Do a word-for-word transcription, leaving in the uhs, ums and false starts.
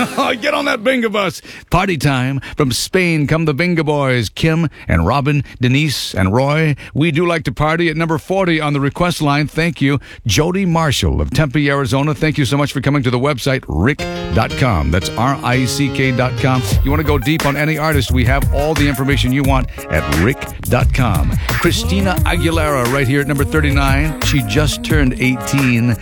Get on that bingo bus. Party time. From Spain come the bingo boys, Kim and Robin, Denise and Roy. We do like to party at number forty on the request line. Thank you. Jody Marshall of Tempe, Arizona. Thank you so much for coming to the website, rick dot com. That's R I C K dot com. You want to go deep on any artist, we have all the information you want at rick dot com. Christina Aguilera right here at number thirty-nine. She just turned eighteen.